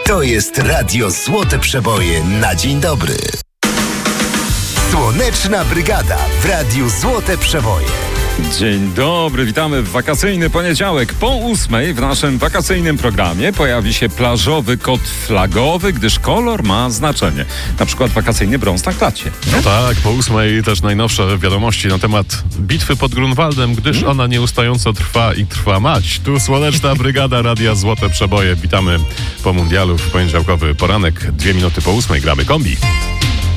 To jest Radio Złote Przeboje na dzień dobry. Słoneczna Brygada w Radiu Złote Przeboje. Dzień dobry, witamy w wakacyjny poniedziałek. Po 8:00 w naszym wakacyjnym programie pojawi się plażowy kot flagowy, gdyż kolor ma znaczenie. Na przykład wakacyjny brąz na klacie. No tak, po 8:00 też najnowsze wiadomości na temat bitwy pod Grunwaldem, gdyż ona nieustająco trwa i trwa mać. Tu Słoneczna Brygada Radia Złote Przeboje. Witamy po mundialu w poniedziałkowy poranek. 2 minuty po 8:00 gramy kombi.